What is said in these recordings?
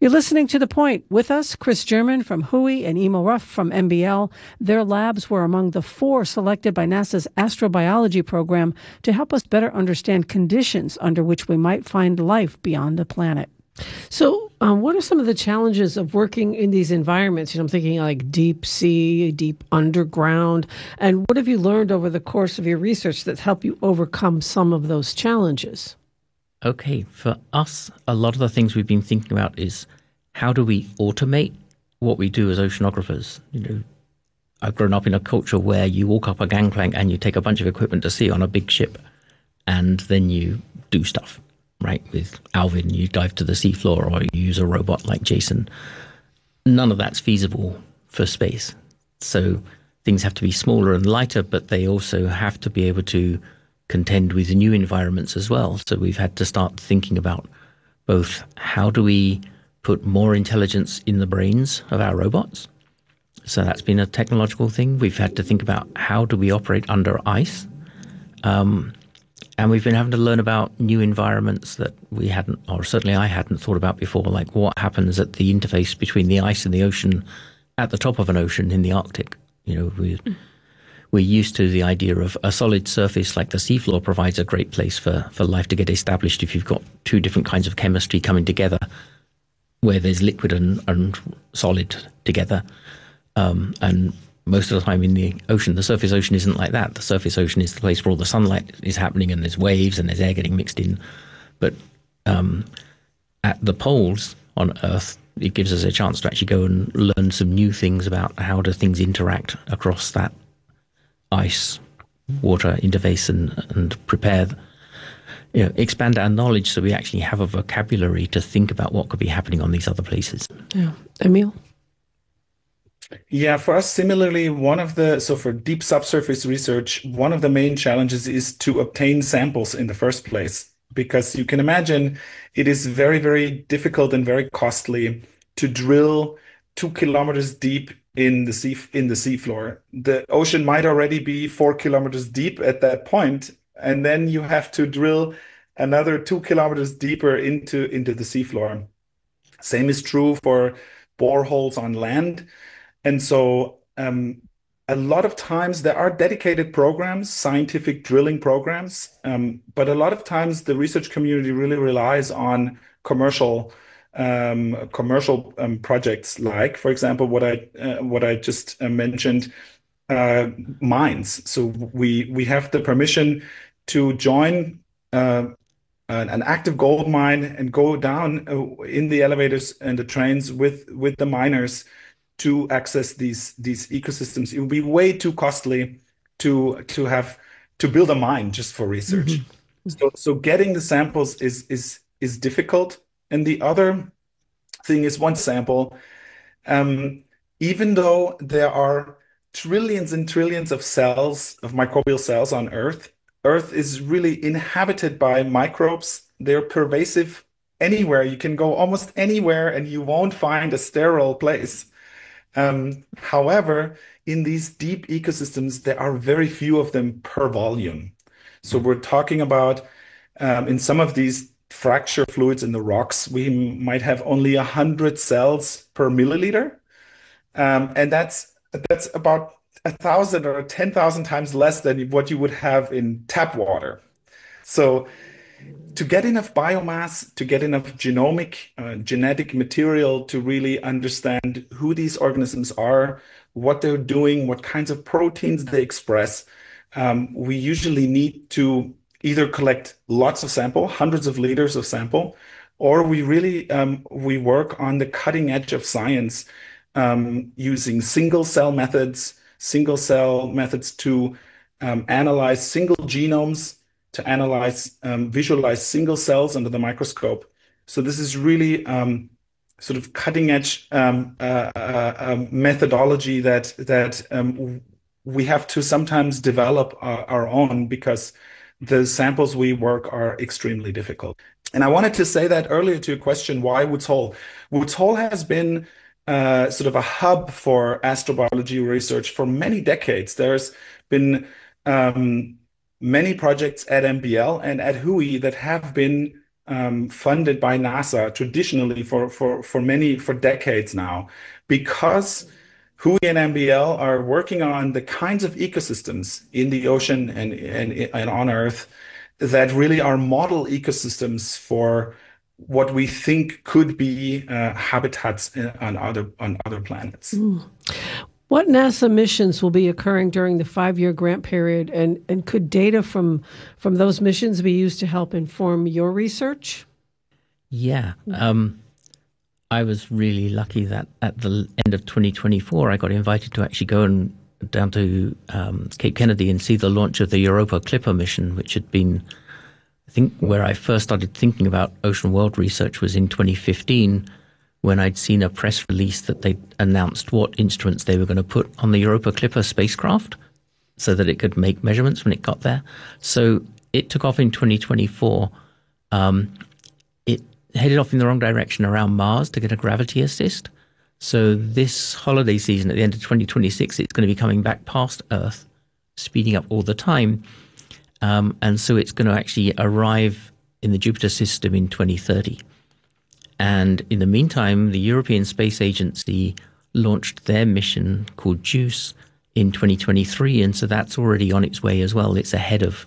You're listening to The Point. With us, Chris German from WHOI and Emil Ruff from MBL. Their labs were among the 4 selected by NASA's astrobiology program to help us better understand conditions under which we might find life beyond the planet. So what are some of the challenges of working in these environments? I'm thinking like deep sea, deep underground. And what have you learned over the course of your research that's helped you overcome some of those challenges? Okay, for us, a lot of the things we've been thinking about is how do we automate what we do as oceanographers? I've grown up in a culture where you walk up a gangplank and you take a bunch of equipment to sea on a big ship, and then you do stuff, right? With Alvin, you dive to the seafloor, or you use a robot like Jason. None of that's feasible for space. So things have to be smaller and lighter, but they also have to be able to contend with new environments as well. So we've had to start thinking about both how do we put more intelligence in the brains of our robots. So that's been a technological thing. We've had to think about how do we operate under ice. And we've been having to learn about new environments that we hadn't, or certainly I hadn't thought about before, like what happens at the interface between the ice and the ocean at the top of an ocean in the Arctic. We're used to the idea of a solid surface like the seafloor provides a great place for life to get established if you've got 2 different kinds of chemistry coming together where there's liquid and solid together. And most of the time in the ocean, the surface ocean isn't like that. The surface ocean is the place where all the sunlight is happening and there's waves and there's air getting mixed in. But at the poles on Earth, it gives us a chance to actually go and learn some new things about how do things interact across that ice water interface and prepare, expand our knowledge so we actually have a vocabulary to think about what could be happening on these other places. Yeah. Emil? Yeah, for us, similarly, for deep subsurface research, one of the main challenges is to obtain samples in the first place, because you can imagine it is very, very difficult and very costly to drill 2 kilometers deep in the seafloor. The ocean might already be 4 kilometers deep at that point, and then you have to drill another 2 kilometers deeper into the seafloor. Same is true for boreholes on land. And so a lot of times there are dedicated programs, scientific drilling programs, but a lot of times the research community really relies on commercial projects, like, for example, what I just mentioned, mines. So we have the permission to join an active gold mine and go down in the elevators and the trains with the miners to access these ecosystems. It would be way too costly to build a mine just for research. Mm-hmm. So getting the samples is difficult. And the other thing is, one sample, even though there are trillions and trillions of microbial cells on Earth is really inhabited by microbes. They're pervasive anywhere. You can go almost anywhere and you won't find a sterile place. However, in these deep ecosystems, there are very few of them per volume. So we're talking about, in some of these fracture fluids in the rocks, we might have only 100 cells per milliliter. And that's about 1,000 or 10,000 times less than what you would have in tap water. So to get enough biomass, to get enough genetic material to really understand who these organisms are, what they're doing, what kinds of proteins they express, we usually need to either collect lots of sample, hundreds of liters of sample, or we work on the cutting edge of science, using single cell methods to analyze single genomes, to visualize single cells under the microscope. So this is really sort of cutting edge methodology that we have to sometimes develop our own, because the samples we work are extremely difficult. And I wanted to say that earlier to your question, why Woods Hole? Woods Hole has been sort of a hub for astrobiology research for many decades. There's been many projects at MBL and at WHOI that have been funded by NASA traditionally for decades now, because WHOI and MBL are working on the kinds of ecosystems in the ocean and on Earth that really are model ecosystems for what we think could be habitats on other planets. What NASA missions will be occurring during the 5-year grant period, and could data from those missions be used to help inform your research? Yeah. I was really lucky that at the end of 2024, I got invited to actually go down to Cape Kennedy and see the launch of the Europa Clipper mission, which had been, I think, where I first started thinking about ocean world research was in 2015, when I'd seen a press release that they announced what instruments they were going to put on the Europa Clipper spacecraft so that it could make measurements when it got there. So it took off in 2024. It headed off in the wrong direction around Mars to get a gravity assist. So this holiday season at the end of 2026, it's going to be coming back past Earth, speeding up all the time. And so it's going to actually arrive in the Jupiter system in 2030. And in the meantime, the European Space Agency launched their mission called JUICE in 2023. And so that's already on its way as well. It's ahead of,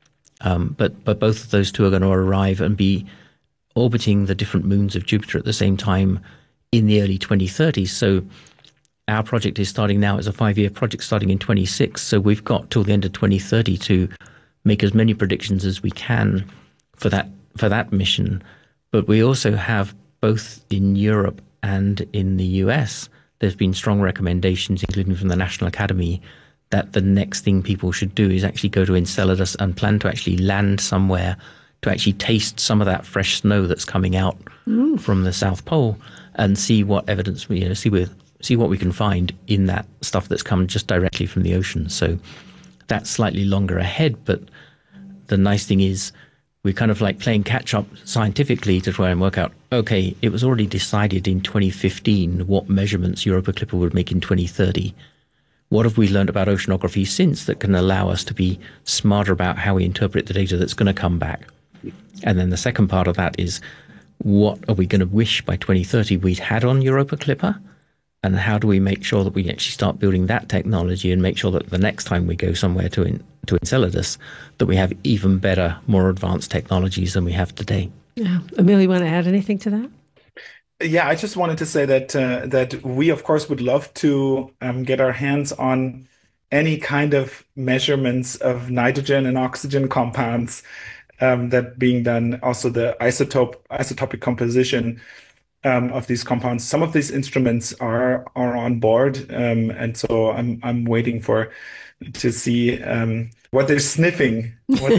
but both of those two are going to arrive and be orbiting the different moons of Jupiter at the same time in the early 2030s. So our project is starting now as a 5-year project starting in 26. So we've got till the end of 2030 to make as many predictions as we can for that mission. But we also have, both in Europe and in the US, there's been strong recommendations, including from the National Academy, that the next thing people should do is actually go to Enceladus and plan to actually land somewhere to actually taste some of that fresh snow that's coming out from the South Pole and see what evidence, see what we can find in that stuff that's come just directly from the ocean. So that's slightly longer ahead, but the nice thing is, we're kind of like playing catch up scientifically to try and work out, okay, it was already decided in 2015 what measurements Europa Clipper would make in 2030. What have we learned about oceanography since that can allow us to be smarter about how we interpret the data that's going to come back? And then the second part of that is, what are we going to wish by 2030 we'd had on Europa Clipper? And how do we make sure that we actually start building that technology and make sure that the next time we go somewhere to Enceladus, that we have even better, more advanced technologies than we have today? Yeah. Emil, you want to add anything to that? Yeah, I just wanted to say that we, of course, would love to get our hands on any kind of measurements of nitrogen and oxygen compounds that being done, also the isotopic composition of these compounds. Some of these instruments are on board, and so I'm waiting to see what they're sniffing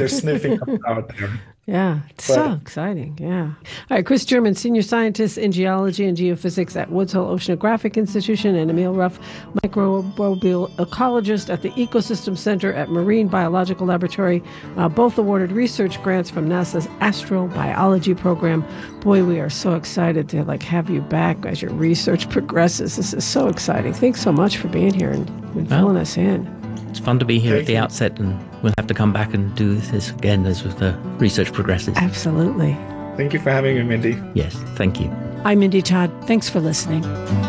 out there. Yeah, it's so exciting. Yeah. All right, Chris German, Senior Scientist in Geology and Geophysics at Woods Hole Oceanographic Institution, and Emil Ruff, Microbial Ecologist at the Ecosystem Center at Marine Biological Laboratory, both awarded research grants from NASA's Astrobiology Program. Boy, we are so excited to have you back as your research progresses. This is so exciting. Thanks so much for being here and filling us in. It's fun to be here at the outset, and we'll have to come back and do this again as the research progresses. Absolutely. Thank you for having me, Mindy. Yes, thank you. I'm Mindy Todd. Thanks for listening.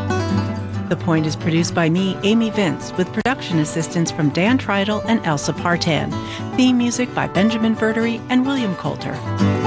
The Point is produced by me, Amy Vince, with production assistance from Dan Treidel and Elsa Partan. Theme music by Benjamin Verdery and William Coulter.